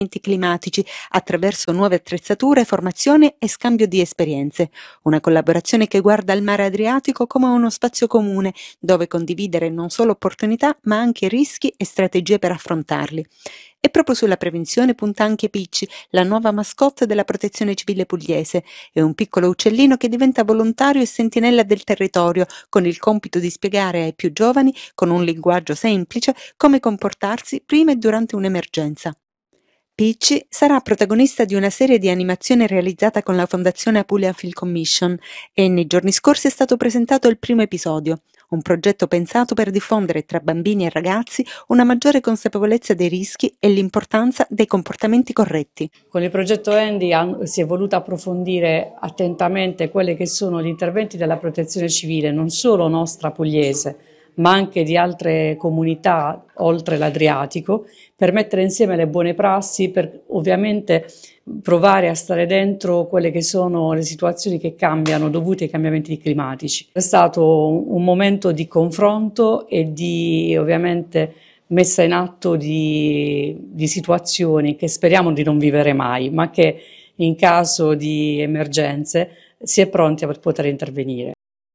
climatici attraverso nuove attrezzature, formazione e scambio di esperienze. Una collaborazione che guarda il mare Adriatico come uno spazio comune dove condividere non solo opportunità ma anche rischi e strategie per affrontarli. E proprio sulla prevenzione punta anche Picci, la nuova mascotte della Protezione Civile pugliese. È un piccolo uccellino che diventa volontario e sentinella del territorio, con il compito di spiegare ai più giovani, con un linguaggio semplice, come comportarsi prima e durante un'emergenza. Picci sarà protagonista di una serie di animazione realizzata con la Fondazione Apulia Film Commission e nei giorni scorsi è stato presentato il primo episodio, un progetto pensato per diffondere tra bambini e ragazzi una maggiore consapevolezza dei rischi e l'importanza dei comportamenti corretti. Con il progetto Andy si è voluto approfondire attentamente quelli che sono gli interventi della Protezione Civile, non solo nostra pugliese, ma anche di altre comunità oltre l'Adriatico, per mettere insieme le buone prassi, per ovviamente provare a stare dentro quelle che sono le situazioni che cambiano dovute ai cambiamenti climatici. È stato un momento di confronto e di ovviamente messa in atto di situazioni che speriamo di non vivere mai, ma che in caso di emergenze si è pronti per poter intervenire.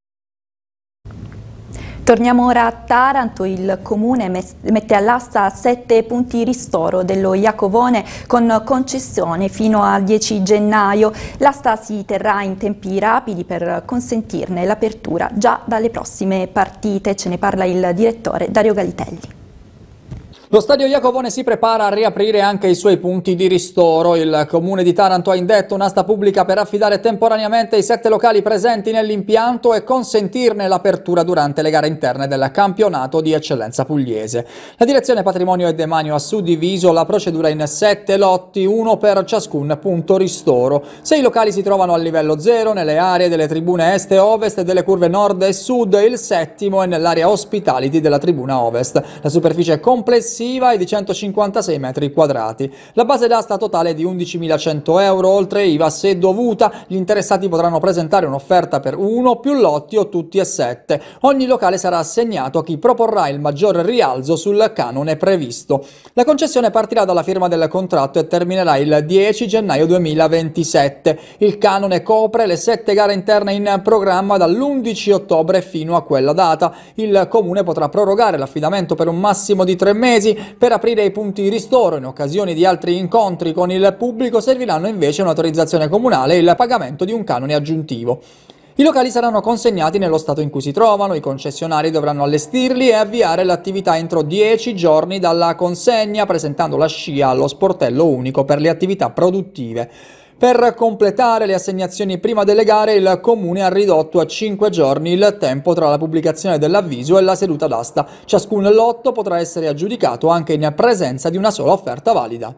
Torniamo ora a Taranto. Il comune mette all'asta 7 punti ristoro dello Iacovone con concessione fino al 10 gennaio. L'asta si terrà in tempi rapidi per consentirne l'apertura già dalle prossime partite. Ce ne parla il direttore Dario Galitelli. Lo stadio Iacovone si prepara a riaprire anche i suoi punti di ristoro. Il comune di Taranto ha indetto un'asta pubblica per affidare temporaneamente i 7 locali presenti nell'impianto e consentirne l'apertura durante le gare interne del campionato di eccellenza pugliese. La direzione patrimonio e demanio ha suddiviso la procedura in 7 lotti, uno per ciascun punto ristoro. 6 locali si trovano al livello 0 nelle aree delle tribune est e ovest e delle curve nord e sud, il 7° è nell'area hospitality della tribuna ovest. La superficie complessiva è di 156 metri quadrati. La base d'asta totale è di 11.100 euro, oltre IVA se dovuta. Gli interessati potranno presentare un'offerta per 1 più lotti o tutti e 7. Ogni locale sarà assegnato a chi proporrà il maggior rialzo sul canone previsto. La concessione partirà dalla firma del contratto e terminerà il 10 gennaio 2027. Il canone copre le 7 gare interne in programma dall'11 ottobre fino a quella data. Il comune potrà prorogare l'affidamento per un massimo di 3 mesi. Per aprire i punti ristoro in occasione di altri incontri con il pubblico serviranno invece un'autorizzazione comunale e il pagamento di un canone aggiuntivo. I locali saranno consegnati nello stato in cui si trovano, i concessionari dovranno allestirli e avviare l'attività entro 10 giorni dalla consegna, presentando la SCIA allo sportello unico per le attività produttive. Per completare le assegnazioni prima delle gare, il comune ha ridotto a 5 giorni il tempo tra la pubblicazione dell'avviso e la seduta d'asta. Ciascun lotto potrà essere aggiudicato anche in presenza di una sola offerta valida.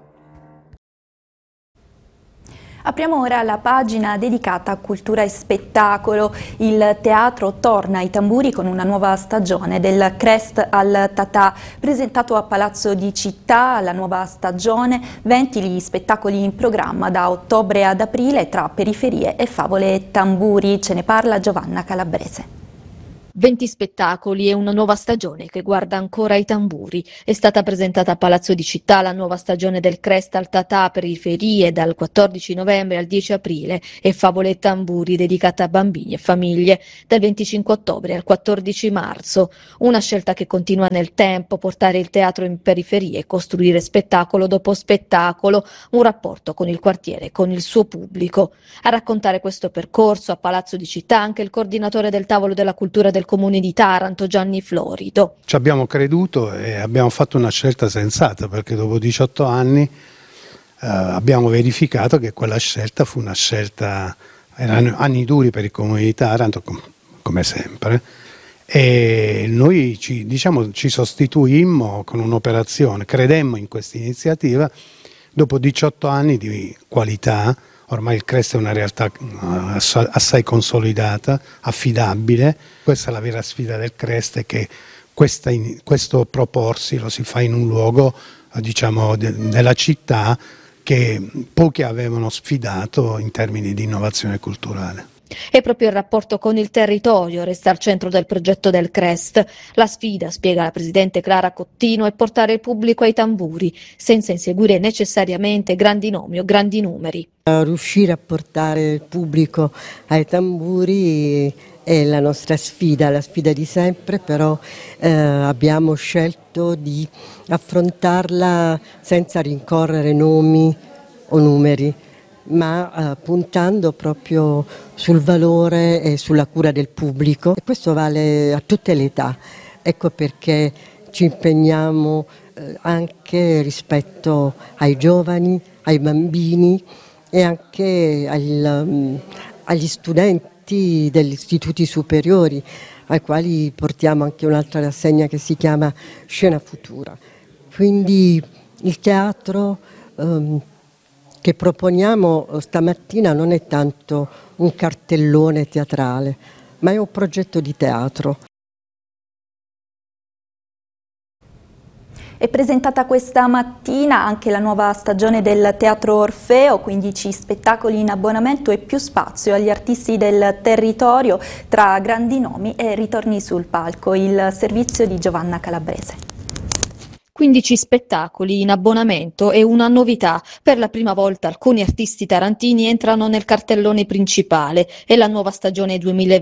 Apriamo ora la pagina dedicata a cultura e spettacolo. Il teatro torna ai tamburi con una nuova stagione del Crest al Tatà, presentato a Palazzo di Città. La nuova stagione, 20 gli spettacoli in programma da ottobre ad aprile tra periferie e favole e tamburi. Ce ne parla Giovanna Calabrese. 20 spettacoli e una nuova stagione che guarda ancora i tamburi. È stata presentata a Palazzo di Città la nuova stagione del Crest al Tatà periferie dal 14 novembre al 10 aprile e Favole e tamburi dedicata a bambini e famiglie dal 25 ottobre al 14 marzo. Una scelta che continua nel tempo, portare il teatro in periferie, costruire spettacolo dopo spettacolo, un rapporto con il quartiere, con il suo pubblico. A raccontare questo percorso a Palazzo di Città anche il coordinatore del tavolo della cultura del Comune di Taranto, Gianni Florido. Ci abbiamo creduto e abbiamo fatto una scelta sensata, perché dopo 18 anni abbiamo verificato che quella scelta fu una scelta, erano anni duri per il Comune di Taranto, come sempre, e noi ci sostituimmo con un'operazione, credemmo in questa iniziativa, dopo 18 anni di qualità. Ormai il Crest è una realtà assai consolidata, affidabile. Questa è la vera sfida del Crest, è che questo proporsi lo si fa in un luogo della città che pochi avevano sfidato in termini di innovazione culturale. E proprio il rapporto con il territorio resta al centro del progetto del CREST. La sfida, spiega la presidente Clara Cottino, è portare il pubblico ai tamburi, senza inseguire necessariamente grandi nomi o grandi numeri. Riuscire a portare il pubblico ai tamburi è la nostra sfida, la sfida di sempre, però abbiamo scelto di affrontarla senza rincorrere nomi o numeri, ma puntando proprio sul valore e sulla cura del pubblico, e questo vale a tutte le età. Ecco perché ci impegniamo anche rispetto ai giovani, ai bambini e anche agli studenti degli istituti superiori, ai quali portiamo anche un'altra rassegna che si chiama Scena Futura. Quindi il teatro che proponiamo stamattina non è tanto un cartellone teatrale, ma è un progetto di teatro. È presentata questa mattina anche la nuova stagione del Teatro Orfeo, 15 spettacoli in abbonamento e più spazio agli artisti del territorio tra grandi nomi e ritorni sul palco. Il servizio di Giovanna Calabrese. 15 spettacoli in abbonamento e una novità. Per la prima volta alcuni artisti tarantini entrano nel cartellone principale. È la nuova stagione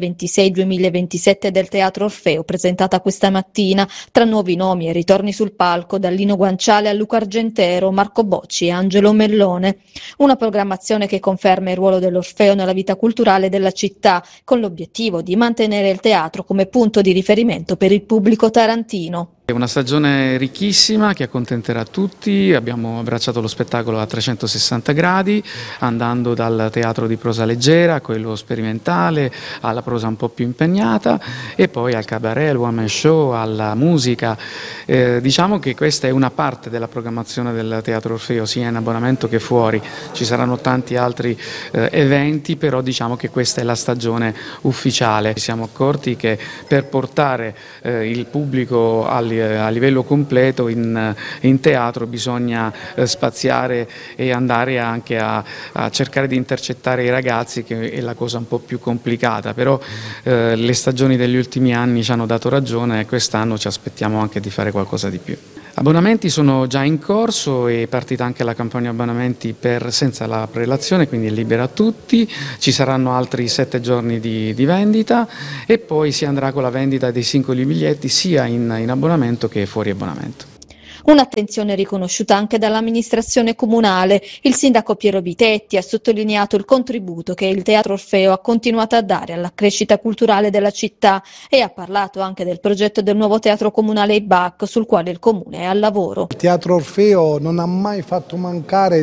2026-2027 del Teatro Orfeo, presentata questa mattina, tra nuovi nomi e ritorni sul palco, da Lino Guanciale a Luca Argentero, Marco Bocci e Angelo Mellone. Una programmazione che conferma il ruolo dell'Orfeo nella vita culturale della città, con l'obiettivo di mantenere il teatro come punto di riferimento per il pubblico tarantino. È una stagione ricchissima che accontenterà tutti. Abbiamo abbracciato lo spettacolo a 360 gradi, andando dal teatro di prosa leggera a quello sperimentale, alla prosa un po' più impegnata, e poi al cabaret, al one man show, alla musica. Diciamo che questa è una parte della programmazione del Teatro Orfeo, sia in abbonamento che fuori. Ci saranno tanti altri eventi, però diciamo che questa è la stagione ufficiale. Ci siamo accorti che per portare il pubblico a livello completo in teatro bisogna spaziare e andare anche a cercare di intercettare i ragazzi, che è la cosa un po' più complicata, però le stagioni degli ultimi anni ci hanno dato ragione e quest'anno ci aspettiamo anche di fare qualcosa di più. Abbonamenti sono già in corso, è partita anche la campagna abbonamenti senza la prelazione, quindi è libera a tutti. Ci saranno altri 7 giorni di vendita e poi si andrà con la vendita dei singoli biglietti sia in abbonamento che fuori abbonamento. Un'attenzione riconosciuta anche dall'amministrazione comunale. Il sindaco Piero Vitetti ha sottolineato il contributo che il Teatro Orfeo ha continuato a dare alla crescita culturale della città e ha parlato anche del progetto del nuovo teatro comunale IBAC, sul quale il comune è al lavoro. Il Teatro Orfeo non ha mai fatto mancare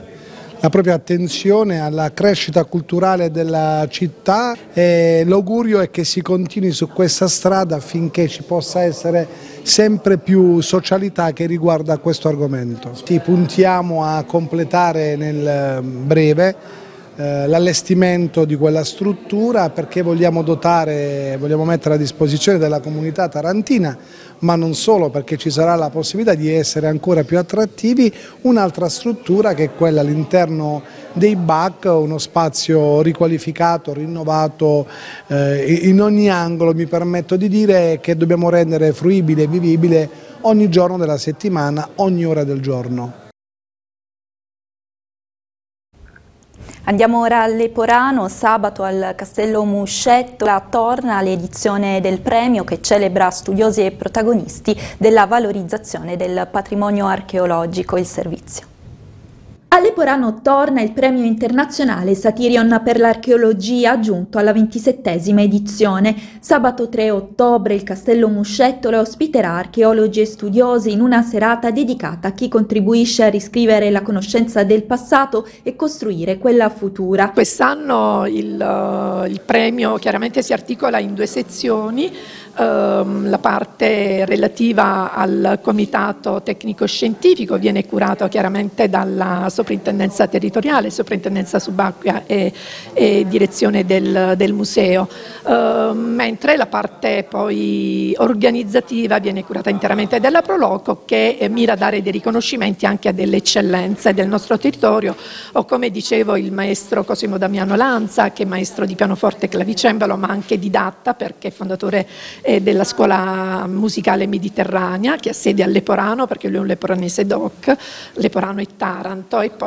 la propria attenzione alla crescita culturale della città, e l'augurio è che si continui su questa strada affinché ci possa essere sempre più socialità che riguarda questo argomento. Puntiamo a completare nel breve l'allestimento di quella struttura, perché vogliamo mettere a disposizione della comunità tarantina, ma non solo, perché ci sarà la possibilità di essere ancora più attrattivi, un'altra struttura che è quella all'interno dei BAC, uno spazio riqualificato, rinnovato in ogni angolo. Mi permetto di dire che dobbiamo rendere fruibile e vivibile ogni giorno della settimana, ogni ora del giorno. Andiamo ora a Leporano. Sabato al Castello Muscetto torna l'edizione del premio che celebra studiosi e protagonisti della valorizzazione del patrimonio archeologico. Il servizio. A Leporano torna il premio internazionale Satirion per l'archeologia, giunto alla 27esima edizione. Sabato 3 ottobre il Castello Muscettolo ospiterà archeologi e studiosi in una serata dedicata a chi contribuisce a riscrivere la conoscenza del passato e costruire quella futura. Quest'anno il premio chiaramente si articola in 2 sezioni. La parte relativa al comitato tecnico-scientifico viene curato chiaramente dalla soprintendenza territoriale, soprintendenza subacquea e direzione del museo, mentre la parte poi organizzativa viene curata interamente dalla Proloco, che mira a dare dei riconoscimenti anche a delle eccellenze del nostro territorio, o come dicevo il maestro Cosimo Damiano Lanza, che è maestro di pianoforte e clavicembalo ma anche didatta, perché è fondatore della scuola musicale mediterranea, che ha sede a Leporano, perché lui è un leporanese doc, Leporano e Taranto, e poi